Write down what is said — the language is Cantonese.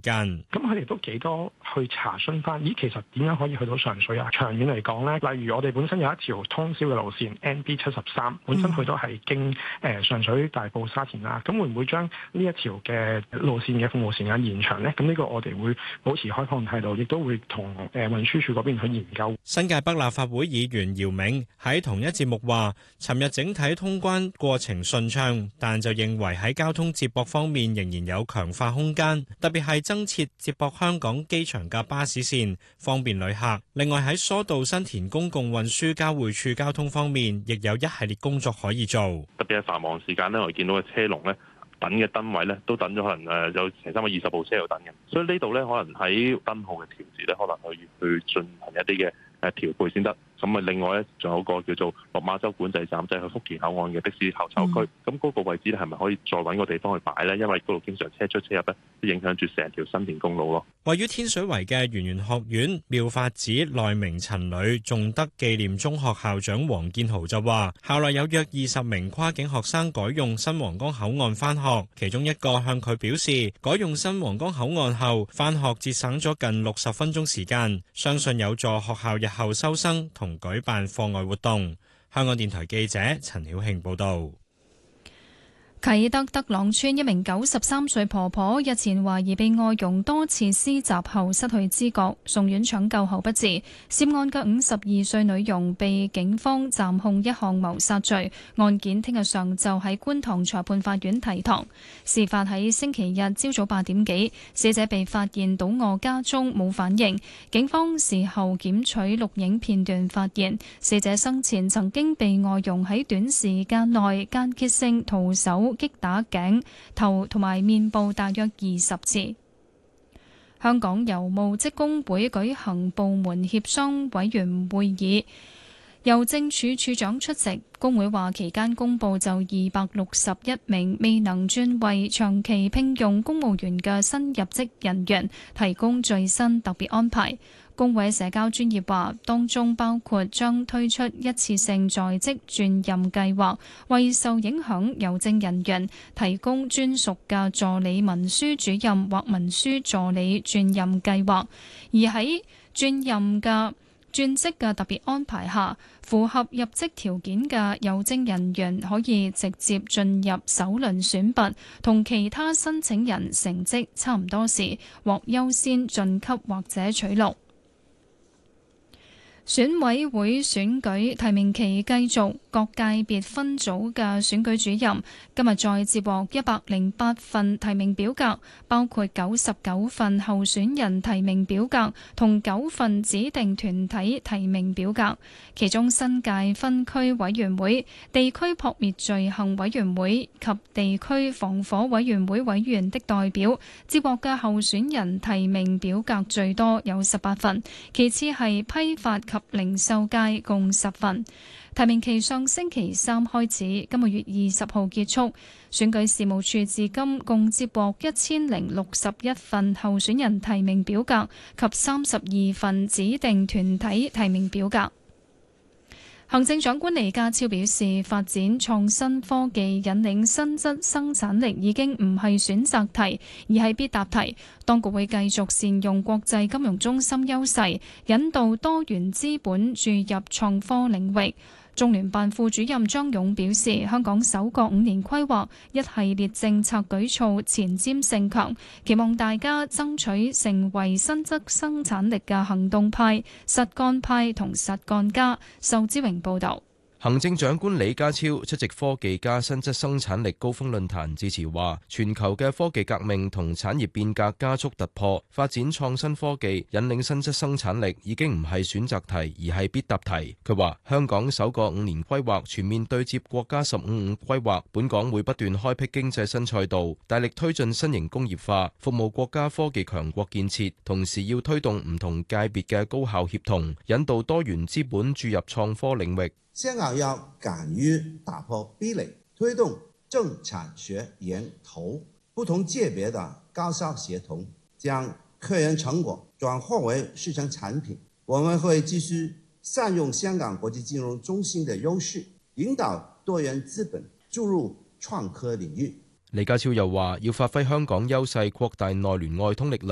間。 咁佢哋都幾多去查詢翻，咦，其實點樣可以去到上水啊？長遠嚟講咧，例如我哋本身有一條通宵嘅路線 NB73，本身佢都係經上水、大埔、沙田啦。咁會唔會將呢一條嘅路線嘅服務時間延長呢？咁呢個我哋會保持開放態度，亦都會同運輸署嗰邊去研究。 新界北立法會議員姚明喺同一節目話，尋日整體通關過程順暢，但就認為喺交通接駁方面仍然有強化空間，特別係增設接駁香港機場嘅巴士線，方便旅客。另外喺疏導新田公共運輸交匯處交通方面，亦有一系列工作可以做。 特別係繁忙時間咧，我哋見到嘅車龍咧，等嘅燈位咧都等咗可能有成320部車喺度等嘅，所以呢度咧可能喺燈號嘅調節咧，可能去進行一啲嘅調配先得。咁啊，另外咧，仲有個叫做落馬洲管制站，即係去福田口岸嘅的士候籌區。咁嗰個位置咧，係咪可以再揾個地方去擺咧？因為嗰度經常車出車入咧，都影響住成條新田公路咯。 位於天水圍嘅圓玄學院妙法寺內明陳女頌德紀念中學校長黃建豪就話：校內有約20名跨境學生改用新皇崗口岸返學，其中一個向佢表示，改用新皇崗口岸後返學節省咗近60分鐘時間，相信有助學校日後收生同舉辦課外活動。香港電台記者陳曉慶報道。 啟德德朗村一名93歲婆婆日前懷疑被外傭多次施襲後失去知覺，送院搶救後不治。涉案嘅52歲女傭被警方暫控一項謀殺罪，案件聽日上晝喺觀塘裁判法院提堂。事發喺星期日朝早8點幾，死者被發現倒卧家中冇反應，警方事後檢取錄影片段發現，死者生前曾經被外傭喺短時間內間歇性徒手擊打頸、頭同埋面部大約20次。香港郵務職工會舉行部門協商委員會議，郵政署署長出席。工會話期間公佈就261名未能轉為長期聘用公務員嘅新入職人員提供最新特別安排。工會社交專頁話，當中包括將推出一次性在職轉任計劃，為受影響郵政人員提供專屬嘅助理文書主任或文書助理轉任計劃。而喺轉職嘅特別安排下，符合入職條件嘅郵政人員可以直接進入首輪選拔，同其他申請人成績差唔多時，獲優先晉級或者取錄。選委會選舉提名期繼續，各界別分組嘅選舉主任今日再接獲108份提名表格，包括99份候選人提名表格同9份指定團體提名表格。其中新界分區委員會、地區撲滅罪行委員會及地區防火委員會委員的代表接獲嘅候選人提名表格最多，有18份，其次係批發及零售界共10份。提名期上星期3開始，今個月20號結束。選舉事務處至今共接獲1061份候選人提名表格及32份指定團體提名表格。行政長官李家超表示，發展創新科技引領新質生產力已經唔係選擇題，而係必答題。當局會繼續善用國際金融中心優勢，引導多元資本注入創科領域。中聯辦副主任張勇表示，香港首個5年規劃一系列政策舉措前瞻性強，期望大家爭取成為新質生產力嘅行動派、實幹派同實幹家。仇之榮報導。 行政長官李家超出席科技加新質生產力高峰論壇致辭話，全球嘅科技革命同產業變革加速突破，發展創新科技引領新質生產力已經唔係選擇題，而係必答題。佢話香港首個5年規劃全面對接國家15-5規劃，本港會不斷開闢經濟新賽道，大力推進新型工業化，服務國家科技強國建設，同時要推動唔同界別嘅高效協同，引導多元資本注入創科領域。 香港要敢於打破壁壘，推動政產學研投不同界別的高效協同，將科研成果轉化為市場產品。我們會繼續善用香港國際金融中心的優勢，引導多元資本注入創科領域。 李家超又話要發揮香港優勢，擴大內聯外通力量，